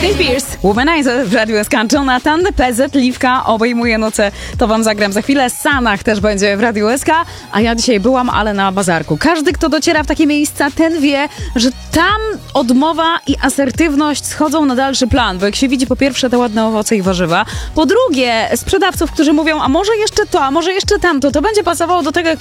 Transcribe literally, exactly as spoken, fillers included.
Britney Spears, Womanizer w Radiu S K. Jonathan, P Z, Liwka, obejmuje noce. To wam zagram za chwilę. Sanach też będzie w Radiu S K. A ja dzisiaj byłam, ale na bazarku. Każdy, kto dociera w takie miejsca, ten wie, że tam odmowa i asertywność schodzą na dalszy plan. Bo jak się widzi po pierwsze te ładne owoce i warzywa, po drugie sprzedawców, którzy mówią, a może jeszcze to, a może jeszcze tamto, to będzie pasowało do tego, jak